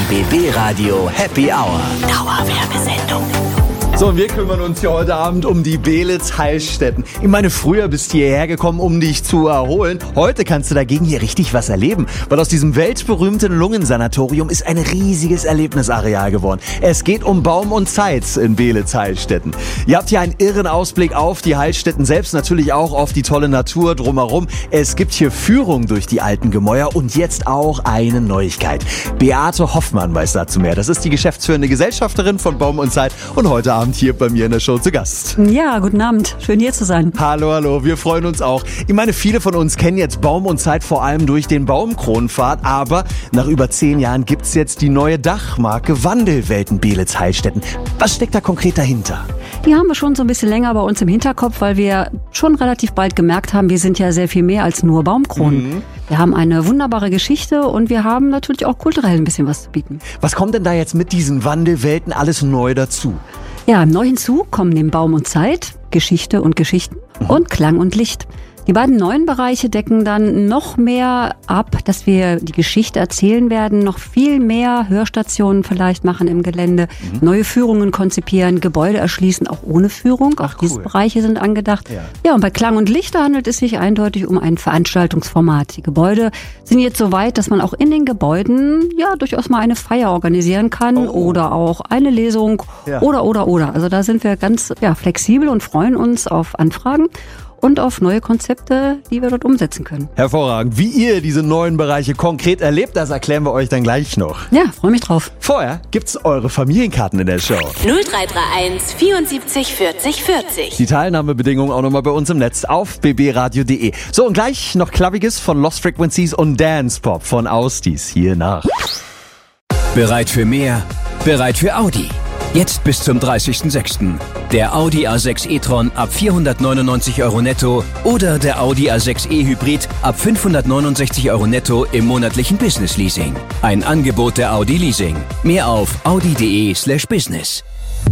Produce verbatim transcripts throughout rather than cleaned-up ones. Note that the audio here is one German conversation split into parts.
B B Radio Happy Hour. Dauerwerbesendung. So, und wir kümmern uns hier heute Abend um die Beelitz Heilstätten. Ich meine, früher bist du hierher gekommen, um dich zu erholen. Heute kannst du dagegen hier richtig was erleben. Weil aus diesem weltberühmten Lungensanatorium ist ein riesiges Erlebnisareal geworden. Es geht um Baum und Zeit in Beelitz Heilstätten. Ihr habt hier einen irren Ausblick auf die Heilstätten selbst, natürlich auch auf die tolle Natur drumherum. Es gibt hier Führung durch die alten Gemäuer und jetzt auch eine Neuigkeit. Beate Hoffmann weiß dazu mehr. Das ist die geschäftsführende Gesellschafterin von Baum und Zeit und heute Abend hier bei mir in der Show zu Gast. Ja, guten Abend. Schön hier zu sein. Hallo, hallo. Wir freuen uns auch. Ich meine, viele von uns kennen jetzt Baum und Zeit vor allem durch den Baumkronenpfad, aber nach über zehn Jahren gibt's jetzt die neue Dachmarke Wandelwelten Beelitz Heilstätten. Was steckt da konkret dahinter? Die haben wir schon so ein bisschen länger bei uns im Hinterkopf, weil wir schon relativ bald gemerkt haben, wir sind ja sehr viel mehr als nur Baumkronen. Mhm. Wir haben eine wunderbare Geschichte und wir haben natürlich auch kulturell ein bisschen was zu bieten. Was kommt denn da jetzt mit diesen Wandelwelten alles neu dazu? Ja, neu hinzu kommen neben Baum und Zeit, Geschichte und Geschichten mhm. und Klang und Licht. Die beiden neuen Bereiche decken dann noch mehr ab, dass wir die Geschichte erzählen werden, noch viel mehr Hörstationen vielleicht machen im Gelände, mhm. neue Führungen konzipieren, Gebäude erschließen, auch ohne Führung. Auch Ach, cool. diese Bereiche sind angedacht. Ja. ja, und bei Klang und Licht handelt es sich eindeutig um ein Veranstaltungsformat. Die Gebäude sind jetzt so weit, dass man auch in den Gebäuden ja durchaus mal eine Feier organisieren kann oh. oder auch eine Lesung ja. oder, oder, oder. Also da sind wir ganz ja, flexibel und freuen uns auf Anfragen und auf neue Konzepte, die wir dort umsetzen können. Hervorragend. Wie ihr diese neuen Bereiche konkret erlebt, das erklären wir euch dann gleich noch. Ja, freue mich drauf. Vorher gibt's eure Familienkarten in der Show. null drei drei eins vierundsiebzig vierzig vierzig. Die Teilnahmebedingungen auch nochmal bei uns im Netz auf b b radio punkt d e. So, und gleich noch Klappiges von Lost Frequencies und Dance Pop von Austis hier nach. Bereit für mehr? Bereit für Audi? Jetzt bis zum dreißigsten sechsten Der Audi A sechs e-tron ab vierhundertneunundneunzig Euro netto oder der Audi A sechs e Hybrid ab fünfhundertneunundsechzig Euro netto im monatlichen Business Leasing. Ein Angebot der Audi Leasing. Mehr auf audi punkt d e slash business.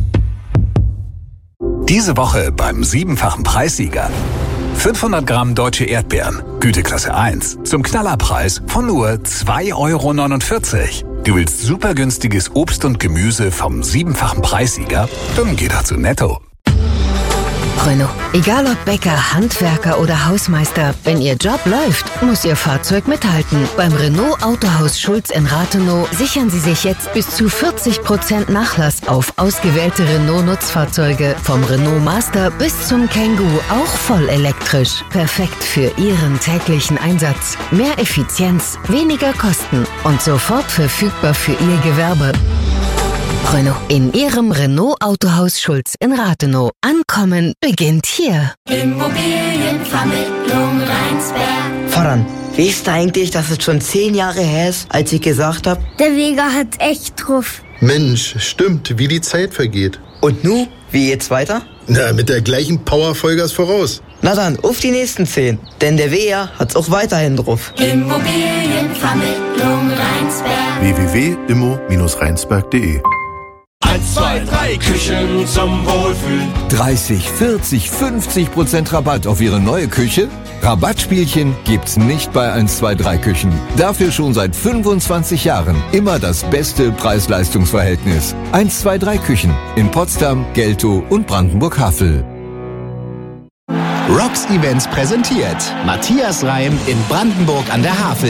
Diese Woche beim siebenfachen Preissieger. fünfhundert Gramm deutsche Erdbeeren, Güteklasse eins, zum Knallerpreis von nur zwei Euro neunundvierzig. Du willst super günstiges Obst und Gemüse vom siebenfachen Preissieger? Dann geh doch zu Netto. Renault. Egal ob Bäcker, Handwerker oder Hausmeister, wenn Ihr Job läuft, muss Ihr Fahrzeug mithalten. Beim Renault Autohaus Schulz in Rathenow sichern Sie sich jetzt bis zu vierzig Prozent Nachlass auf ausgewählte Renault-Nutzfahrzeuge. Vom Renault Master bis zum Kangoo, auch voll elektrisch. Perfekt für Ihren täglichen Einsatz. Mehr Effizienz, weniger Kosten und sofort verfügbar für Ihr Gewerbe. Renault. In Ihrem Renault Autohaus Schulz in Rathenow. Ankommen beginnt hier. Immobilienvermittlung Rheinsberg. Voran. Wisst ihr eigentlich, dass es schon zehn Jahre her ist, als ich gesagt habe? Der Vega hat echt drauf. Mensch, stimmt, wie die Zeit vergeht. Und nu, wie geht's weiter? Na, mit der gleichen Power Vollgas voraus. Na dann, auf die nächsten zehn. Denn der Vega hat's auch weiterhin drauf. Immobilienvermittlung Rheinsberg. w w w punkt immo Bindestrich rheinsberg punkt d e eins, zwei, drei Küchen zum Wohlfühlen. dreißig, vierzig, fünfzig Prozent Rabatt auf Ihre neue Küche? Rabattspielchen gibt's nicht bei eins, zwei, drei Küchen. Dafür schon seit fünfundzwanzig Jahren immer das beste Preis-Leistungs-Verhältnis. eins, zwei, drei Küchen in Potsdam, Geltow und Brandenburg-Havel. Rocks Events präsentiert Matthias Reim in Brandenburg an der Havel.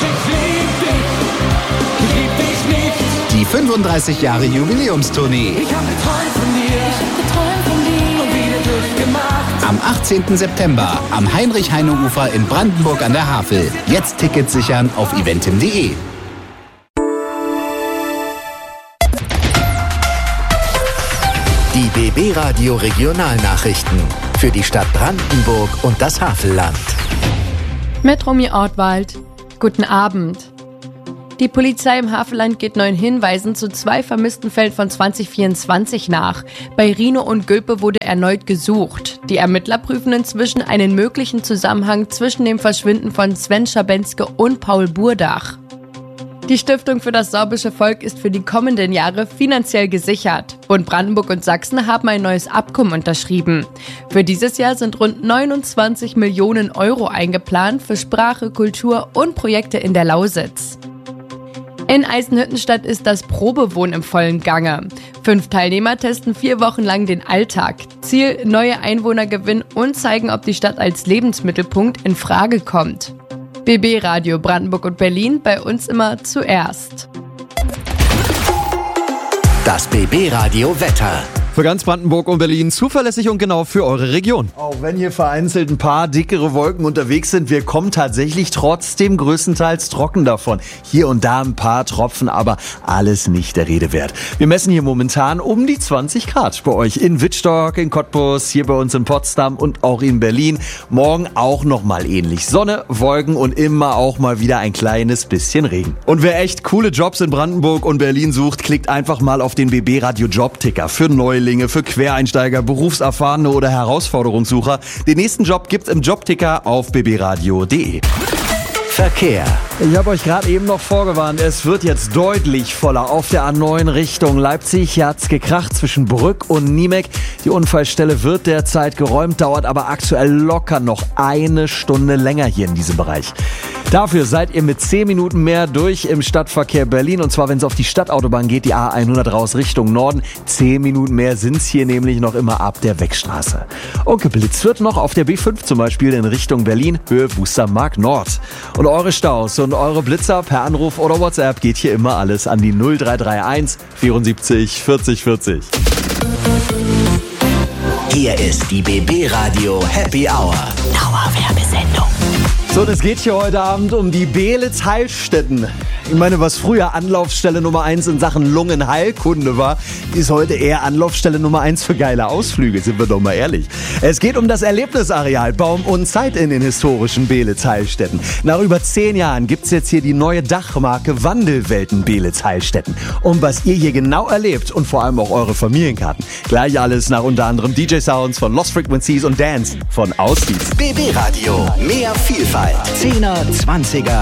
Die fünfunddreißig Jahre Jubiläumstournee. Ich hab geträumt von dir, ich hab geträumt von dir und wieder durchgemacht. Am achtzehnten September am Heinrich-Heine-Ufer in Brandenburg an der Havel. Jetzt Tickets sichern auf eventim punkt d e. Die B B Radio Regionalnachrichten für die Stadt Brandenburg und das Havelland. Mit Romy Ortwald. Guten Abend. Die Polizei im Havelland geht neuen Hinweisen zu zwei vermissten Fällen von zwanzig vierundzwanzig nach. Bei Rino und Gülpe wurde erneut gesucht. Die Ermittler prüfen inzwischen einen möglichen Zusammenhang zwischen dem Verschwinden von Sven Schabenske und Paul Burdach. Die Stiftung für das sorbische Volk ist für die kommenden Jahre finanziell gesichert. Bund Brandenburg und Sachsen haben ein neues Abkommen unterschrieben. Für dieses Jahr sind rund neunundzwanzig Millionen Euro eingeplant für Sprache, Kultur und Projekte in der Lausitz. In Eisenhüttenstadt ist das Probewohnen im vollen Gange. Fünf Teilnehmer testen vier Wochen lang den Alltag. Ziel: neue Einwohner gewinnen und zeigen, ob die Stadt als Lebensmittelpunkt in Frage kommt. B B Radio Brandenburg und Berlin, bei uns immer zuerst. Das B B Radio Wetter. Für ganz Brandenburg und Berlin zuverlässig und genau für eure Region. Auch wenn hier vereinzelt ein paar dickere Wolken unterwegs sind, wir kommen tatsächlich trotzdem größtenteils trocken davon. Hier und da ein paar Tropfen, aber alles nicht der Rede wert. Wir messen hier momentan um die zwanzig Grad. Bei euch in Wittstock, in Cottbus, hier bei uns in Potsdam und auch in Berlin. Morgen auch nochmal ähnlich. Sonne, Wolken und immer auch mal wieder ein kleines bisschen Regen. Und wer echt coole Jobs in Brandenburg und Berlin sucht, klickt einfach mal auf den B B Radio Jobticker für Neulinge, für Quereinsteiger, Berufserfahrene oder Herausforderungssucher. Den nächsten Job gibt's im Jobticker auf b b radio punkt d e. Verkehr. Ich habe euch gerade eben noch vorgewarnt, es wird jetzt deutlich voller auf der A neun Richtung Leipzig. Hier hat's gekracht zwischen Brück und Niemek. Die Unfallstelle wird derzeit geräumt, dauert aber aktuell locker noch eine Stunde länger hier in diesem Bereich. Dafür seid ihr mit zehn Minuten mehr durch im Stadtverkehr Berlin. Und zwar, wenn es auf die Stadtautobahn geht, die A hundert raus Richtung Norden. zehn Minuten mehr sind's hier nämlich noch immer ab der Wegstraße. Und geblitzt wird noch auf der B fünf zum Beispiel in Richtung Berlin, Höhe Wustermark Nord. Und eure Staus und eure Blitzer per Anruf oder WhatsApp geht hier immer alles an die null drei drei eins vierundsiebzig vierzig vierzig. Hier ist die B B Radio Happy Hour. Dauerwerbesendung. So, und es geht hier heute Abend um die Beelitz Heilstätten. Ich meine, was früher Anlaufstelle Nummer eins in Sachen Lungenheilkunde war, ist heute eher Anlaufstelle Nummer eins für geile Ausflüge, sind wir doch mal ehrlich. Es geht um das Erlebnisareal Baum und Zeit in den historischen Beelitz Heilstätten. Nach über zehn Jahren gibt's jetzt hier die neue Dachmarke Wandelwelten Beelitz Heilstätten. Und was ihr hier genau erlebt und vor allem auch eure Familienkarten. Gleich alles nach unter anderem D J Sounds von Lost Frequencies und Dance von Aussies. B B Radio, mehr Vielfalt. Zehner, Zwanziger